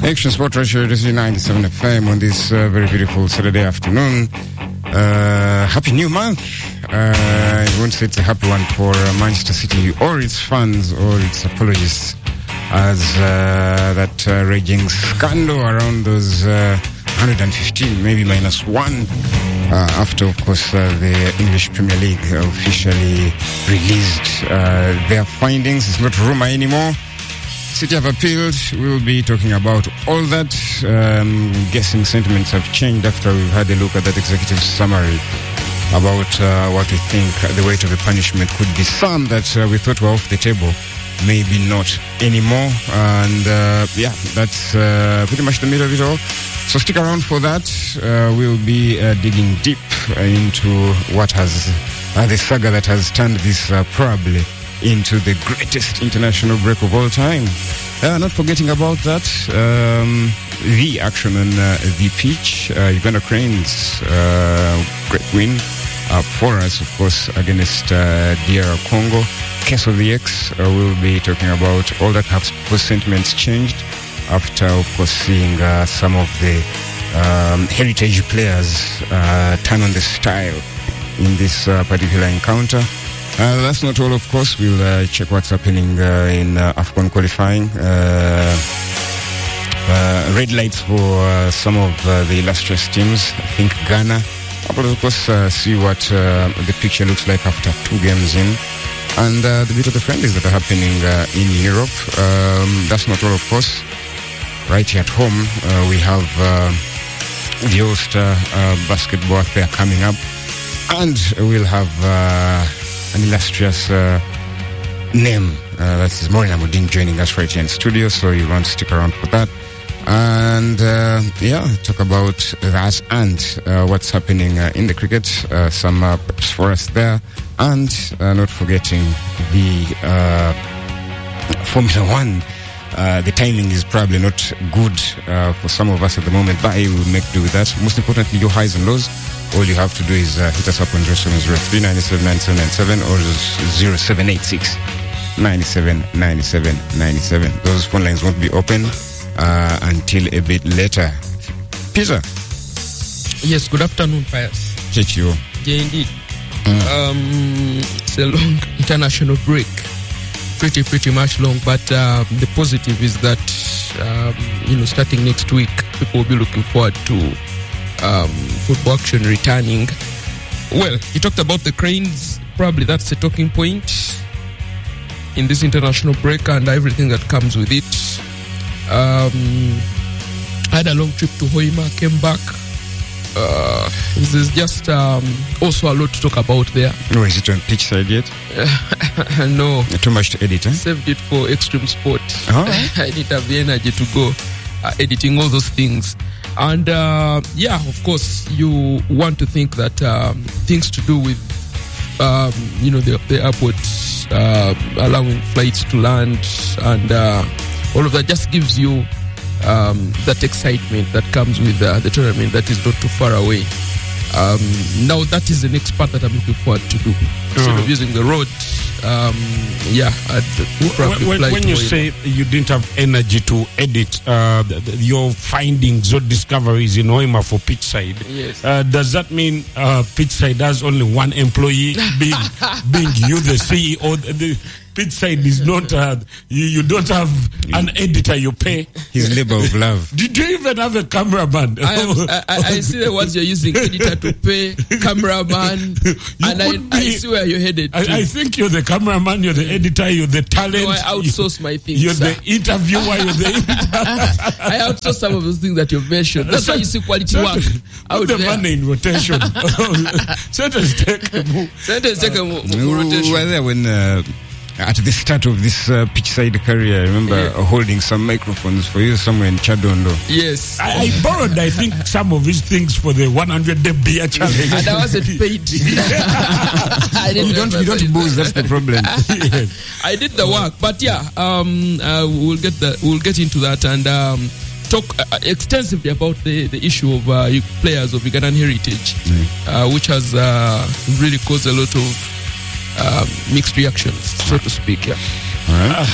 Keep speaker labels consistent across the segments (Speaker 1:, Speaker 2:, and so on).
Speaker 1: Action Sport Ratio 97 FM on this very beautiful Saturday afternoon. Happy new month. I won't say it's a happy one for Manchester City or its fans or its apologists, as that raging scandal around those 115, maybe -1, after, of course, the English Premier League officially released their findings. It's not rumor anymore. City have appealed. We'll be talking about all that. Guessing sentiments have changed after we've had a look at that executive summary about what we think the weight of the punishment could be. Some that we thought were off the table, maybe not anymore. And that's pretty much the middle of it all. So stick around for that. We'll be digging deep into what has the saga that has turned this probably into the greatest international break of all time. Not forgetting about that, the action on the pitch. Uganda Cranes, great win for us, of course, against DR Congo. Case of the X, we'll be talking about all that. Have sentiments changed after, of course, seeing some of the heritage players turn on the style in this particular encounter. That's not all, of course. We'll check what's happening in AFCON qualifying. Red lights for some of the illustrious teams. I think Ghana. But of course, see what the picture looks like after 2 games in. And the bit of the friendlies that are happening in Europe. That's not all, of course. Right here at home, we have the All-Star basketball affair coming up. And we'll have an illustrious name. That's Maureen Amudin joining us right here in studio, so you want to stick around for that. And talk about that and what's happening in the cricket. Some peps for us there. And not forgetting the Formula One. The timing is probably not good for some of us at the moment, but we'll make do with that. Most importantly, your highs and lows. All you have to do is hit us up on 0703 97 97 or 0786 97 97 97. Those phone lines won't be open until a bit later. Peter.
Speaker 2: Yes, good afternoon, Pius.
Speaker 1: Chechu.
Speaker 2: Yeah, indeed. It's a long international break. Pretty much long, but the positive is that, starting next week, people will be looking forward to football action returning. Well, you talked about the Cranes. Probably that's a talking point in this international break and everything that comes with it. I had a long trip to Hoima, came back. There's just also a lot to talk about there.
Speaker 1: No, is it on pitch side yet?
Speaker 2: No.
Speaker 1: Too much to edit, eh?
Speaker 2: Saved it for Extreme Sport.
Speaker 1: Oh.
Speaker 2: I didn't have the energy to go editing all those things. And of course, you want to think that things to do with the airport allowing flights to land and all of that just gives you that excitement that comes with the tournament that is not too far away. Now that is the next part that I'm looking forward to do. Instead of using the road,
Speaker 3: when you say you didn't have energy to edit your findings or discoveries in Hoima for Pitchside,
Speaker 2: yes.
Speaker 3: Does that mean Pitchside has only one employee, being you, the CEO? The Pitchside is not, you don't have an editor you pay.
Speaker 1: His labor of love.
Speaker 3: Did you even have a cameraman?
Speaker 2: I see the words you're using, editor to pay, cameraman, and I see where you're headed to.
Speaker 3: I think you're the cameraman, you're the editor, you're the talent.
Speaker 2: No, I outsource my things.
Speaker 3: You're the interviewer, you're the
Speaker 2: I outsource some of those things that you've mentioned. That's why you see quality work out
Speaker 3: the
Speaker 2: there.
Speaker 3: money in rotation. Sentence take a move.
Speaker 2: Rotation.
Speaker 1: We were there when at the start of this pitchside career, I remember holding some microphones for you somewhere in Chadondo.
Speaker 2: Yes.
Speaker 3: I borrowed, I think, some of his things for the 100-day beer challenge.
Speaker 2: And I wasn't paid. I didn't
Speaker 1: You don't booze, that's the problem.
Speaker 3: Yes.
Speaker 2: I did the work, but we'll get into that and talk extensively about the issue of players of Ugandan heritage, which has really caused a lot of mixed reactions, so to speak. Yeah.
Speaker 1: All right.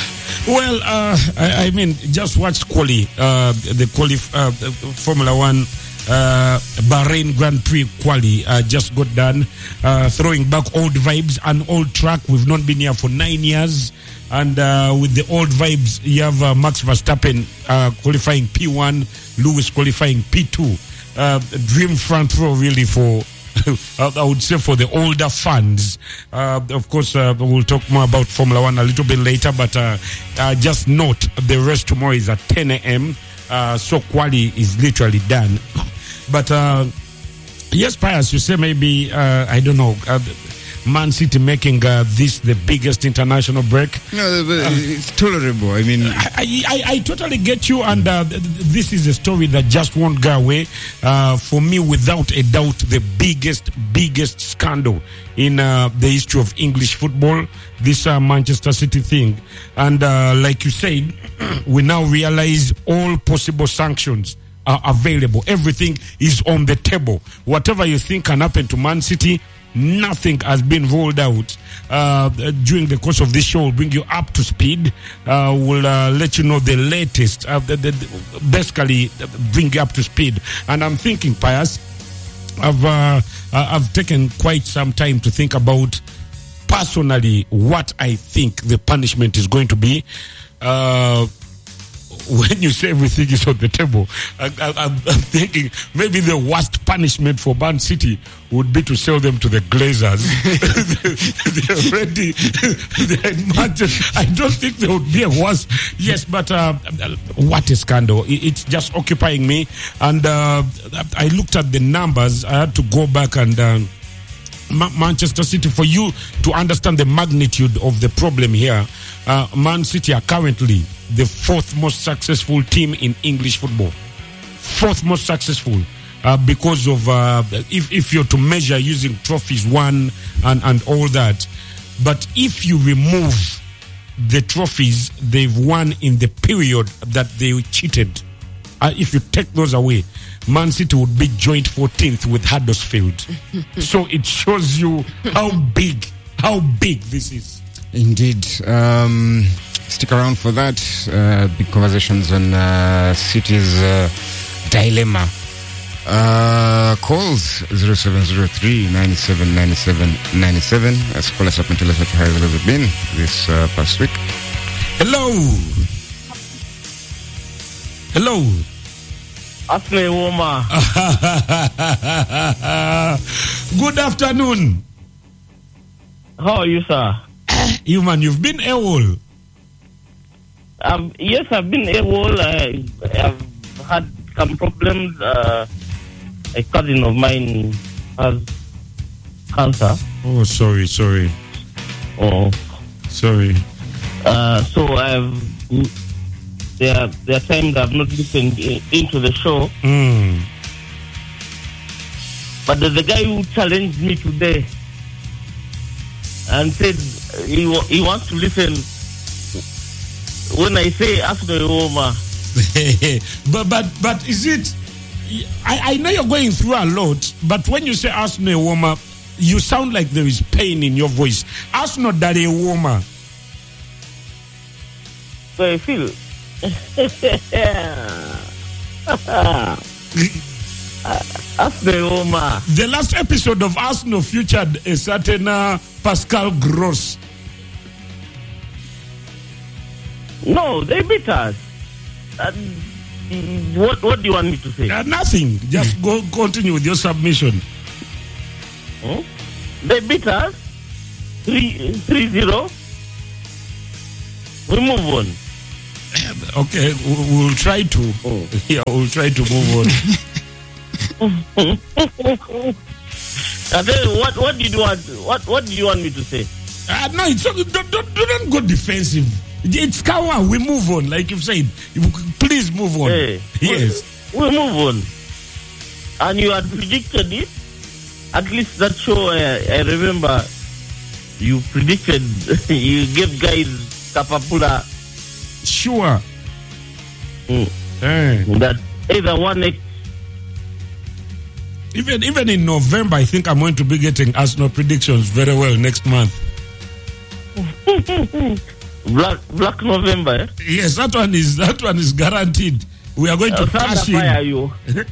Speaker 3: Well, I mean, just watch the Formula One Bahrain Grand Prix quali just got done, throwing back old vibes, an old track. We've not been here for 9 years, and with the old vibes, you have Max Verstappen qualifying P1, Lewis qualifying P2. Dream front row really for I would say for the older fans. Of course, we'll talk more about Formula One a little bit later, but just note the race tomorrow is at 10 a.m. So quali is literally done. But yes, Pius, you say maybe, I don't know, Man City making this the biggest international break.
Speaker 1: No, it's tolerable. I mean,
Speaker 3: I totally get you, and this is a story that just won't go away. For me, without a doubt, the biggest scandal in the history of English football, this Manchester City thing. And like you said, we now realize all possible sanctions are available. Everything is on the table. Whatever you think can happen to Man City, nothing has been rolled out. During the course of this show, we'll bring you up to speed. We'll let you know the latest. Basically, bring you up to speed. And I'm thinking, Pius, I've taken quite some time to think about personally what I think the punishment is going to be. When you say everything is on the table, I'm thinking maybe the worst punishment for Man City would be to sell them to the Glazers. They're already I don't think there would be a worse. Yes, but what a scandal. It's just occupying me. And I looked at the numbers. I had to go back and Manchester City, for you to understand the magnitude of the problem here, Man City are currently the fourth most successful team in English football. Fourth most successful because of, if you're to measure using trophies won and all that. But if you remove the trophies they've won in the period that they cheated, if you take those away, Man City would be joint 14th with Huddersfield. So it shows you how big this is.
Speaker 1: Indeed. Stick around for that. Big conversations on City's dilemma. Calls 0703 97 97 97. Let's call us up and tell us what your highs have been this past week.
Speaker 3: Hello.
Speaker 4: Asne Woma.
Speaker 3: Good afternoon.
Speaker 4: How are you, sir?
Speaker 3: You man, you've been AWOL.
Speaker 4: Yes, I've been AWOL. I've had some problems. A cousin of mine has cancer.
Speaker 3: Oh, sorry.
Speaker 4: Oh,
Speaker 3: sorry.
Speaker 4: So there are times I've not listened into the show. But there's a guy who challenged me today and said he wants to listen when I say Arsenal Woma.
Speaker 3: but is it? I know you're going through a lot, but when you say Arsenal Woma, you sound like there is pain in your voice. Arsenal Dare Woma.
Speaker 4: So I feel. Arsenal Woma.
Speaker 3: The last episode of Arsenal featured a certain Pascal Gross.
Speaker 4: No, they beat us. What do you want me to say?
Speaker 3: Nothing. Just continue with your submission.
Speaker 4: They beat us 3-0. We move on.
Speaker 3: Okay, we'll try to. Yeah, we'll try to move on.
Speaker 4: What did you want? What did you want me to say?
Speaker 3: No, it's don't go defensive. It's Kawa. We move on, like you've said. Please move on.
Speaker 4: Hey,
Speaker 3: yes,
Speaker 4: we move on. And you had predicted it. At least that show, I remember. You predicted. You gave guys Kapapula.
Speaker 3: Sure.
Speaker 4: That either one.
Speaker 3: Even in November, I think I'm going to be getting Arsenal predictions very well next month.
Speaker 4: Black November. Eh?
Speaker 3: Yes, that one is guaranteed. We are going to cash in.
Speaker 4: Fire you.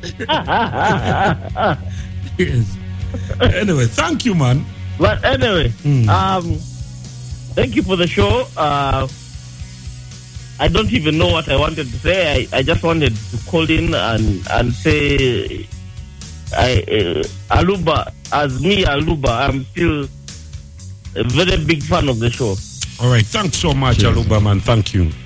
Speaker 3: Yes. Anyway, thank you, man.
Speaker 4: But anyway, thank you for the show. I don't even know what I wanted to say. I just wanted to call in and say, Aluba, I'm still a very big fan of the show.
Speaker 3: All right, thanks so much, Aluba, man. Thank you.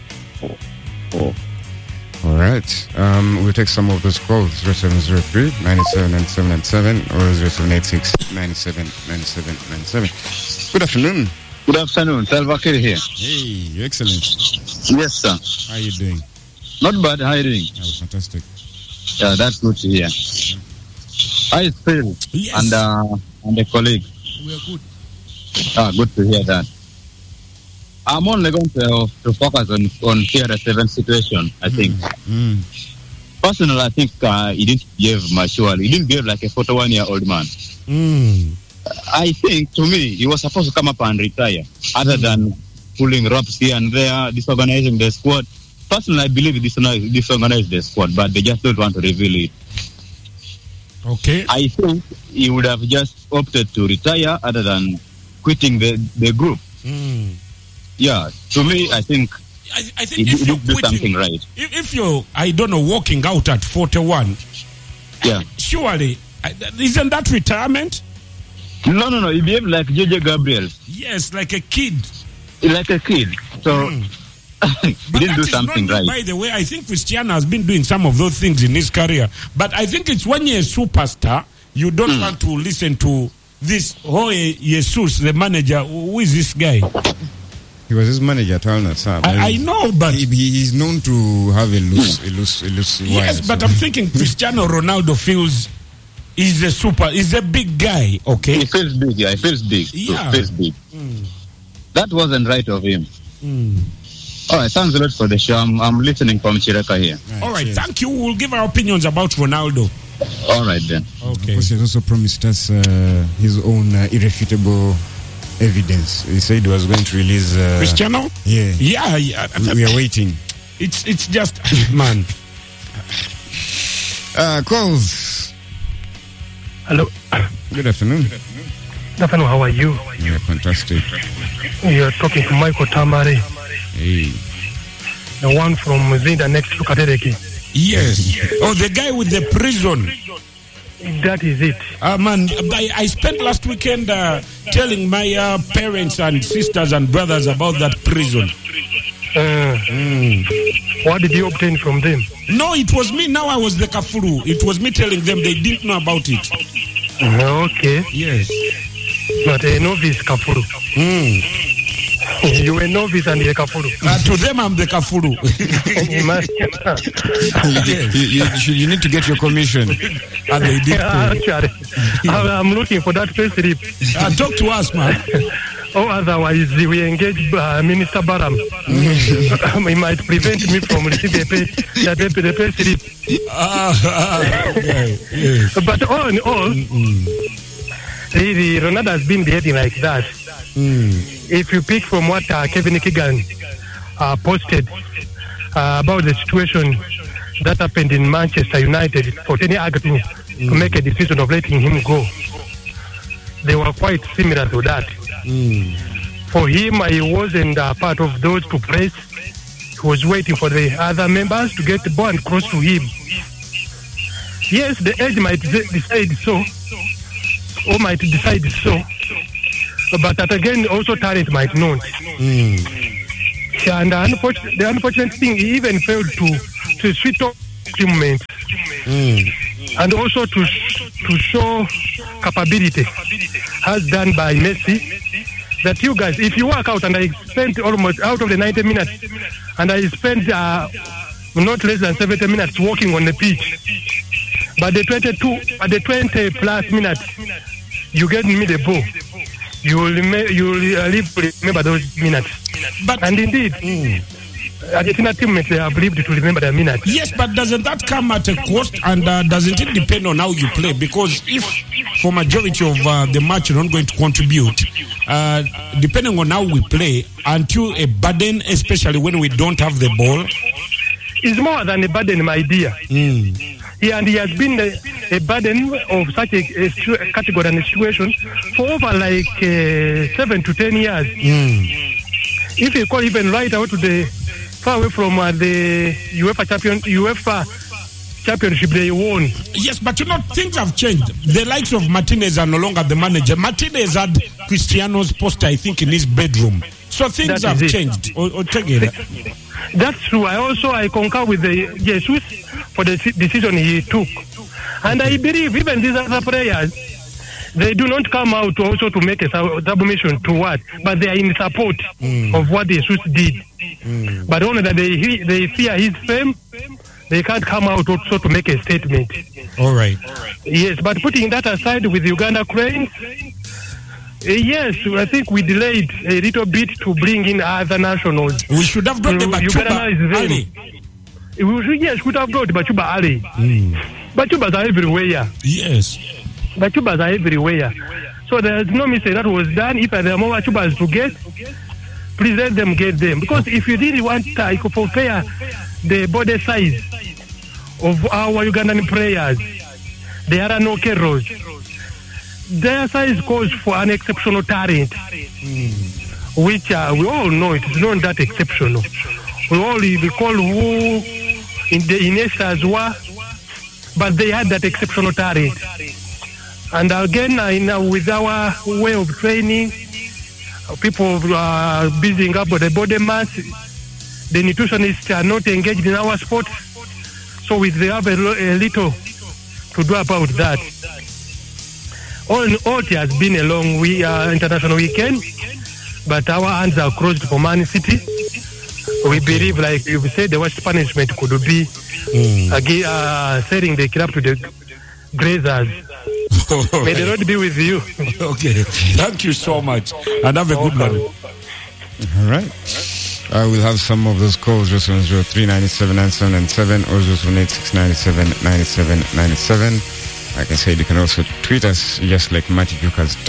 Speaker 1: All right. We'll take some of those calls. 0703 97 97 97 or 0786 97 97 97. Good afternoon.
Speaker 5: Good afternoon. Salva Kiir here.
Speaker 1: Hey, excellent.
Speaker 5: Yes, sir.
Speaker 1: How are you doing?
Speaker 5: Not bad. How are you doing?
Speaker 1: Oh, fantastic.
Speaker 5: Yeah, that's good to hear. Hi, Phil.
Speaker 3: Yes.
Speaker 5: And a colleague.
Speaker 3: We are good.
Speaker 5: Good to hear that. I'm only going to focus on CR7 situation, I think. Personally, I think he didn't behave maturely. He didn't behave like a 41-year-old man. I think, to me, he was supposed to come up and retire, other than pulling ropes here and there, disorganizing the squad. Personally, I believe he disorganized the squad, but they just don't want to reveal it.
Speaker 3: Okay.
Speaker 5: I think he would have just opted to retire, other than quitting the group. Yeah, to me, I think
Speaker 3: I think
Speaker 5: he
Speaker 3: if you're
Speaker 5: did do something right.
Speaker 3: If you're, I don't know, walking out at 41,
Speaker 5: Yeah.
Speaker 3: surely, isn't that retirement?
Speaker 5: No. He behaved like JJ Gabriel.
Speaker 3: Yes, like a kid.
Speaker 5: Like a kid. So, he
Speaker 3: But
Speaker 5: didn't
Speaker 3: that
Speaker 5: do
Speaker 3: is
Speaker 5: something
Speaker 3: not new,
Speaker 5: right.
Speaker 3: by the way. I think Cristiano has been doing some of those things in his career. But I think it's when you're a superstar, you don't want to listen to this Jorge Jesus, the manager. Who is this guy?
Speaker 1: He was his manager at Al Nassr.
Speaker 3: I know, but
Speaker 1: he's known to have a loose
Speaker 3: yes, but I'm thinking Cristiano Ronaldo feels he's a big guy, okay?
Speaker 5: He feels big, yeah. He feels big.
Speaker 3: Yeah.
Speaker 5: He feels big. That wasn't right of him. All right, thanks a lot for the show. I'm listening from Chireka here.
Speaker 3: All right, thank you. We'll give our opinions about Ronaldo.
Speaker 5: All right, then.
Speaker 3: Okay.
Speaker 1: He has also promised us his own irrefutable evidence. He said he was going to release
Speaker 3: Cristiano?
Speaker 1: Yeah.
Speaker 3: Yeah.
Speaker 1: We are waiting.
Speaker 3: It's just, man.
Speaker 1: Calls.
Speaker 6: Hello.
Speaker 1: Good afternoon.
Speaker 6: Good afternoon. How are you?
Speaker 1: Yeah, fantastic.
Speaker 6: You're talking to Michael Tamare,
Speaker 1: Hey.
Speaker 6: the one from Zinda next to Katereki.
Speaker 3: Yes. Oh, the guy with the prison.
Speaker 6: That is it.
Speaker 3: Man, I spent last weekend telling my parents and sisters and brothers about that prison.
Speaker 6: What did you obtain from them?
Speaker 3: No, it was me. Now I was the kafuru. It was me telling them. They didn't know about it.
Speaker 6: Okay.
Speaker 3: Yes.
Speaker 6: But a novice kafuru. You a novice and a kafuru.
Speaker 3: To them, I'm the kafuru.
Speaker 1: You need to get your commission.
Speaker 3: And they did.
Speaker 6: Actually, I'm looking for that first slip.
Speaker 3: Talk to us, man.
Speaker 6: Or otherwise, we engage Minister Baram. He might prevent me from receiving the pay slip.
Speaker 3: Yes.
Speaker 6: But all in all, really, Ronaldo has been behaving like that. If you pick from what Kevin Keegan posted about the situation that happened in Manchester United for Tenny Agatha to make a decision of letting him go, they were quite similar to that. For him, he wasn't part of those to press. He was waiting for the other members to get the ball and cross to him. Yes, the edge might decide so, or might decide so, but that again, also talent might not. And the unfortunate thing, he even failed to switch off teammates and also to show capability, as done by Messi. That you guys, if you work out, and I spent almost out of the 90 minutes, and I spent not less than 70 minutes walking on the pitch. But the 20 plus minutes, you get me the ball. You will remember those minutes.
Speaker 3: But,
Speaker 5: And indeed, Argentina teammates have lived to remember the minutes.
Speaker 3: yes, but doesn't that come at a cost? And doesn't it depend on how you play? Because if for majority of the match, are not going to contribute. Depending on how we play, until a burden, especially when we don't have the ball.
Speaker 6: It's more than a burden, my dear. Yeah, and he has been a burden of such a category and a situation for over like 7 to 10 years. If you call even right out to the far away from the UEFA championship they won.
Speaker 3: Yes, but things have changed. The likes of Martinez are no longer the manager. Martinez had Cristiano's poster, I think, in his bedroom. So things have changed.
Speaker 6: That's true. I concur with Jesus for the decision he took. And I believe even these other players, they do not come out also to make a submission to what, but they are in support of what Jesus did. But only that they fear his fame, they can't come out also to make a statement.
Speaker 3: All right.
Speaker 6: Yes, but putting that aside with Uganda Cranes, yes, I think we delayed a little bit to bring in other nationals.
Speaker 3: We should have brought the Bachuba Ali.
Speaker 6: Yes, we should have brought Bachuba Ali. Bachubas are everywhere.
Speaker 3: Yes.
Speaker 6: Bachubas are everywhere. So there's no mistake that was done. If there are more Bachubas to get, please let them get them. Because if you really want to compare the body size of our Ugandan players, there are no Keros. Their size calls for an exceptional talent, which we all know it is not that exceptional. We all recall who in the Iniestas were, but they had that exceptional talent. And again, with our way of training, people are building up the body mass. The nutritionists are not engaged in our sport, so we have a little to do about that. All it has been a long international weekend, but our hands are crossed for Man City. We believe, like you said, the worst punishment could be selling the club to the Glazers. May the Lord be with you.
Speaker 3: Okay. Thank you so much. And have a good one.
Speaker 1: All right. We'll have some of those calls just on 03979797 or 01869799797. Like I said, you can also tweet us just like Matty Duke has done.